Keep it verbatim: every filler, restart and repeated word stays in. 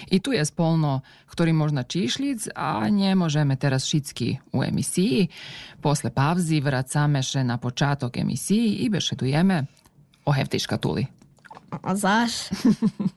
I tu je spolno, ktorý možno číšlic a nemôžeme teraz všetky u emisiji. Posle pavzi vracame še na počátok emisiji i bešedujeme o heftej škatuli. A zaš?